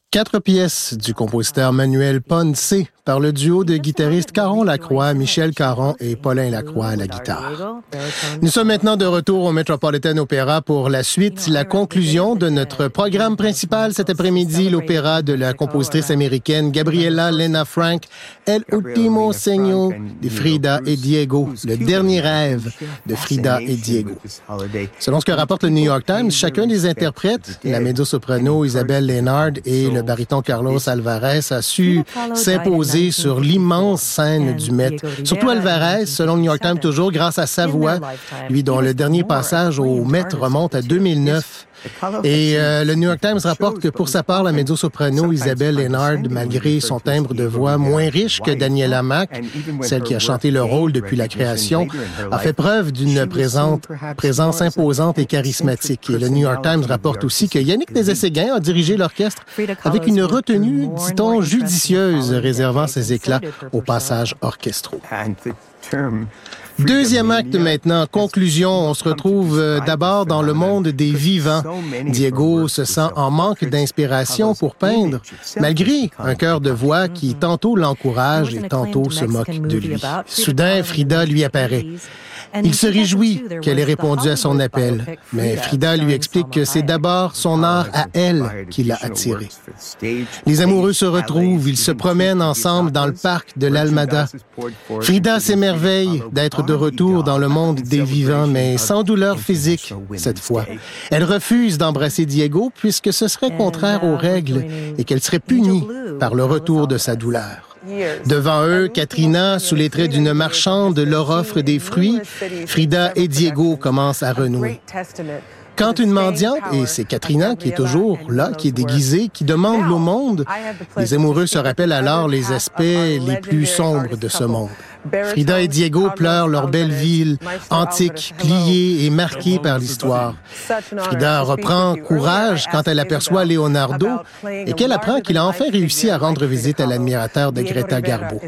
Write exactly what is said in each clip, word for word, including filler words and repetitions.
Quatre pièces du compositeur Manuel Ponce par le duo de guitaristes Caron Lacroix, Michel Caron et Paulin Lacroix à la guitare. Nous sommes maintenant de retour au Metropolitan Opera pour la suite, la conclusion de notre programme principal cet après-midi, l'opéra de la compositrice américaine Gabriela Lena Frank, El Último Sueño de Frida et Diego, le dernier rêve de Frida et Diego. Selon ce que rapporte le New York Times, chacun des interprètes, la mezzo-soprano Isabelle Leonard et le baryton Carlos Alvarez, a su s'imposer sur l'immense scène du Met. Surtout Alvarez, selon le New York Times toujours, grâce à sa voix, lui dont le dernier passage au Met remonte à deux mille neuf. Et euh, le New York Times rapporte que pour sa part, la mezzo-soprano Isabelle Leonard, malgré son timbre de voix moins riche que Daniela Mack, celle qui a chanté le rôle depuis la création, a fait preuve d'une présente, présence imposante et charismatique. Et le New York Times rapporte aussi que Yannick Nézet-Séguin a dirigé l'orchestre avec une retenue, dit-on, judicieuse, réservant ses éclats aux passages orchestraux. Deuxième acte maintenant, conclusion. On se retrouve euh, d'abord dans le monde des vivants. Diego se sent en manque d'inspiration pour peindre, malgré un chœur de voix qui tantôt l'encourage et tantôt se moque de lui. Soudain, Frida lui apparaît. Il se réjouit qu'elle ait répondu à son appel, mais Frida lui explique que c'est d'abord son art à elle qui l'a attiré. Les amoureux se retrouvent, ils se promènent ensemble dans le parc de l'Almada. Frida s'émerveille d'être de retour dans le monde des vivants, mais sans douleur physique cette fois. Elle refuse d'embrasser Diego puisque ce serait contraire aux règles et qu'elle serait punie par le retour de sa douleur. Devant eux, Katrina, sous les traits d'une marchande, leur offre des fruits. Frida et Diego commencent à renouer. Quand une mendiante, et c'est Katrina qui est toujours là, qui est déguisée, qui demande l'eau monde, les amoureux se rappellent alors les aspects les plus sombres de ce monde. Frida et Diego pleurent leur belle ville, antique, pliée et marquée par l'histoire. Frida reprend courage quand elle aperçoit Leonardo et qu'elle apprend qu'il a enfin réussi à rendre visite à l'admirateur de Greta Garbo.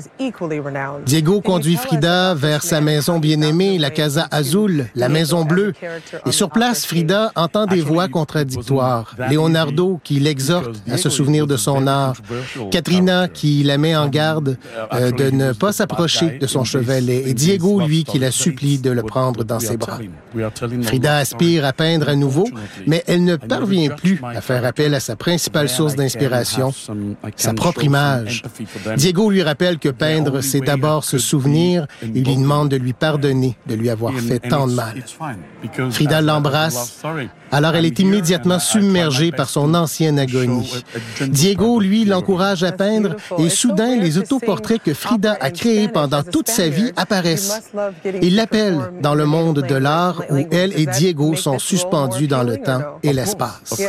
Diego conduit Frida vers sa maison bien-aimée, la Casa Azul, la Maison Bleue. Et sur place, Frida entend des voix contradictoires. Leonardo qui l'exhorte à se souvenir de son art. Katrina qui la met en garde euh, de ne pas s'approcher de son chevalet, et Diego, lui, qui la supplie de le prendre dans ses bras. Frida aspire à peindre à nouveau, mais elle ne parvient plus à faire appel à sa principale source d'inspiration, sa propre image. Diego lui rappelle que peindre, c'est d'abord se souvenir, et lui demande de lui pardonner de lui avoir fait tant de mal. Frida l'embrasse, alors elle est immédiatement submergée par son ancienne agonie. Diego, lui, l'encourage à peindre, et soudain, les autoportraits que Frida a créés pendant toute sa vie apparaissent. Il l'appelle dans le monde de l'art où elle et Diego sont suspendus dans le temps et l'espace.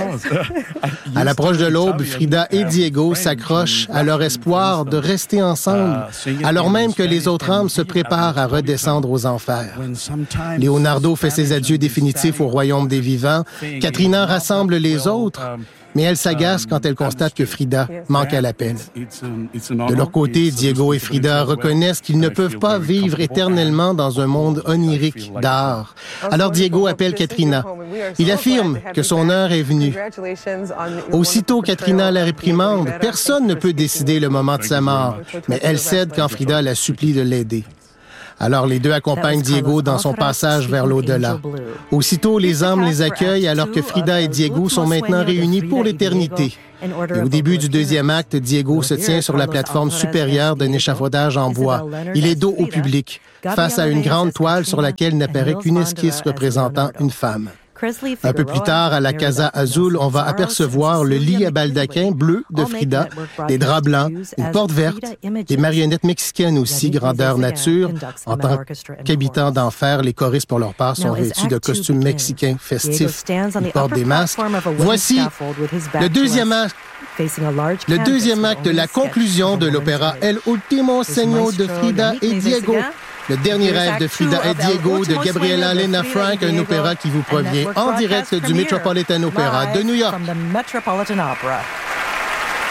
À l'approche de l'aube, Frida et Diego s'accrochent à leur espoir de rester ensemble, alors même que les autres âmes se préparent à redescendre aux enfers. Leonardo fait ses adieux définitifs au royaume des vivants. Katrina rassemble les autres, mais elle s'agace quand elle constate que Frida manque à l'appel. De leur côté, Diego et Frida reconnaissent qu'ils ne peuvent pas vivre éternellement dans un monde onirique d'art. Alors Diego appelle Katrina. Il affirme que son heure est venue. Aussitôt, Katrina la réprimande. Personne ne peut décider le moment de sa mort, mais elle cède quand Frida la supplie de l'aider. Alors les deux accompagnent Diego dans son passage vers l'au-delà. Aussitôt, les âmes les accueillent alors que Frida et Diego sont maintenant réunis pour l'éternité. Et au début du deuxième acte, Diego se tient sur la plateforme supérieure d'un échafaudage en bois. Il est dos au public, face à une grande toile sur laquelle n'apparaît qu'une esquisse représentant une femme. Un peu plus tard, à la Casa Azul, on va apercevoir le lit à baldaquin bleu de Frida, des draps blancs, une porte verte, des marionnettes mexicaines aussi, grandeur nature. En tant qu'habitants d'enfer, les choristes, pour leur part, sont vêtus de costumes mexicains festifs. Ils portent des masques. Voici le deuxième acte. Le deuxième acte de la conclusion de l'opéra El Último Sueño de Frida et Diego. Le dernier rêve de Frida et Diego de Gabriela Lena Frank, un opéra qui vous provient en direct du Metropolitan Opera de New York.